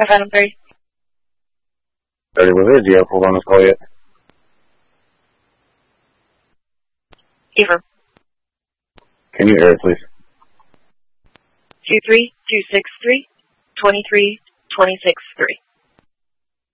Phantom 30. 30 with it. Do you have full on this call yet? Affirm. Can you air it, please? 23263 23 26 3.